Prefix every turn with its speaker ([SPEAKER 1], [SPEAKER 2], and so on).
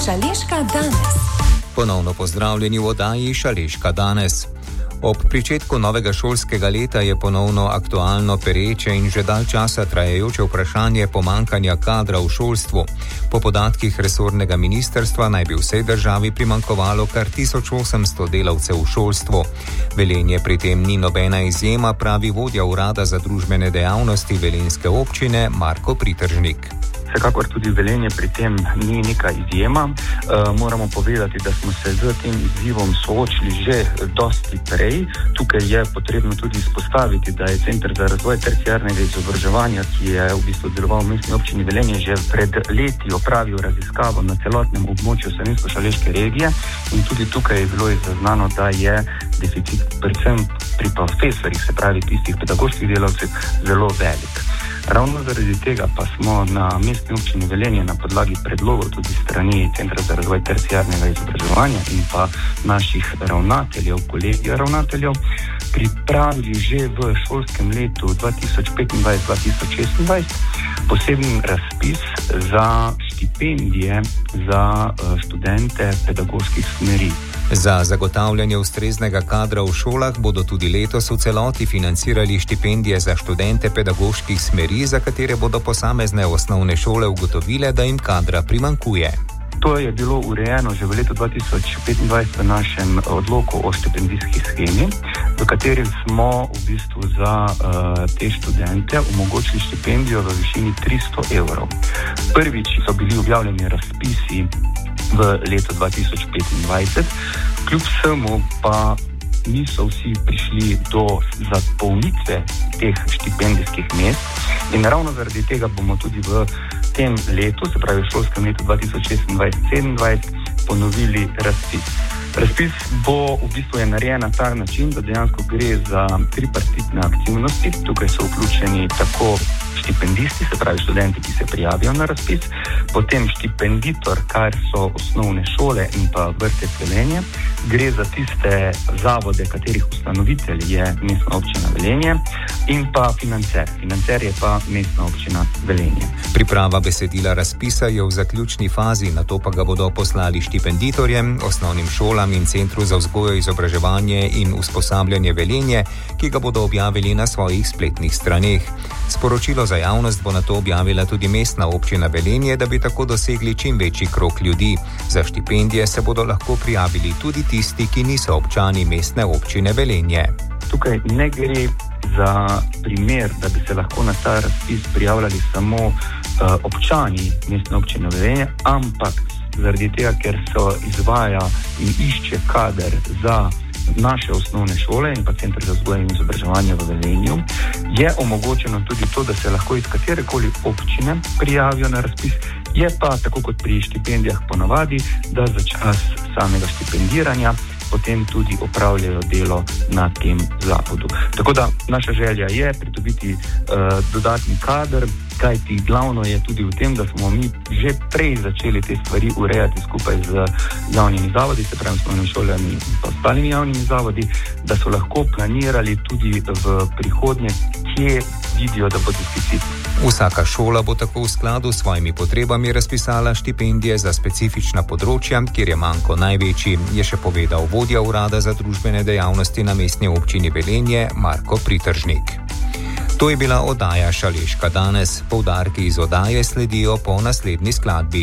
[SPEAKER 1] Šaleška danes.
[SPEAKER 2] Ponovno pozdravljeni v oddaji Šaleška danes. Ob pričetku novega šolskega leta je ponovno aktualno pereče in že dalj časa trajajoče vprašanje pomankanja kadra v šolstvu. Po podatkih resornega ministrstva naj bi vsej državi primanjkovalo kar 1800 delavcev v šolstvu. Velenje pri tem ni nobena izjema, pravi vodja urada za družbene dejavnosti velenjske občine Marko Pritržnik.
[SPEAKER 3] Vsekakor tudi Velenje pri tem ni neka izjema. Moramo povedati, da smo se z tem izzivom soočili že dosti prej. Tukaj je potrebno tudi izpostaviti, da je Center za razvoj terciarnega izobraževanja, ki je v bistvu deloval v mestni občini Velenje, že pred leti opravil raziskavo na celotnem območju Savinjsko-Šaleške regije in tudi tukaj je bilo zaznano, da je deficit predvsem pri profesorjih, se pravi tistih pedagoških delavcev, zelo velik. Ravno zaradi tega pa smo na mestni občini Velenje na podlagi predlogov tudi strani Centra za razvoj terciarnega izobraževanja in pa naših ravnateljev, kolegija ravnateljev, pripravili že v šolskem letu 2025-2026 poseben razpis za štipendije za študente pedagoških smeri.
[SPEAKER 2] Za zagotavljanje ustreznega kadra v šolah bodo tudi letos v celoti financirali štipendije za študente pedagoških smeri, za katere bodo posamezne osnovne šole ugotovile, da jim kadra primanjkuje.
[SPEAKER 3] To je bilo urejeno že v letu 2025 v našem odloku o štipendijski schemi, v katerem smo v bistvu za te študente omogočili štipendijo v višini 300 evrov. Prvič so bili objavljeni razpisi v letu 2025, kljub vsemu pa niso vsi prišli do zapolnitve teh štipendijskih mest in ravno zaradi tega bomo tudi v tem letu, se pravi v šolskem letu 2026-2027, ponovili razpis. Razpis bo v bistvu je narejen na ta način, da dejansko gre za tripartitne aktivnosti. Tukaj so vključeni tako štipendisti, se pravi študenti, ki se prijavijo na razpis, potem štipenditor, kar so osnovne šole in pa vrtec Velenje. Gre za tiste zavode, katerih ustanovitelj je mestna občina Velenje in pa financer. Financer je pa mestna občina Velenje.
[SPEAKER 2] Priprava besedila razpisa je v zaključni fazi, nato pa ga bodo poslali štipenditorjem, osnovnim šolam in Centru za vzgojo, izobraževanje in usposabljanje Velenje, ki ga bodo objavili na svojih spletnih straneh. Sporočilo za javnost bo nato objavila tudi mestna občina Velenje, da bi tako dosegli čim večji krog ljudi. Za štipendije se bodo lahko prijavili tudi tisti, ki niso občani mestne občine Velenje.
[SPEAKER 3] Tukaj ne gre za primer, da bi se lahko na ta razpis prijavljali samo občani mestne občine Velenje, ampak zaradi tega, ker se izvaja in išče kader za naše osnovne šole in pa Center za vzgojo in izobraževanje v Velenju, je omogočeno tudi to, da se lahko iz katerekoli občine prijavijo na razpis. Je pa, tako kot pri štipendijah ponavadi, da za čas samega štipendiranja potem tudi opravljajo delo na tem zavodu. Tako da naša želja je pridobiti dodatni kader, kajti glavno je tudi v tem, da smo mi že prej začeli te stvari urejati skupaj z javnimi zavodi, se pravi osnovnimi šolami in pa ostalimi javnimi zavodi, da so lahko planirali tudi v prihodnje, kje vidijo, da bo deficit.
[SPEAKER 2] Vsaka šola bo tako v skladu s svojimi potrebami razpisala štipendije za specifična področja, kjer je manko največji, je še povedal vodja urada za družbene dejavnosti na mestni občini Velenje Marko Pritržnik. To je bila oddaja Šaleška danes. Poudarki iz oddaje sledijo po naslednji skladbi.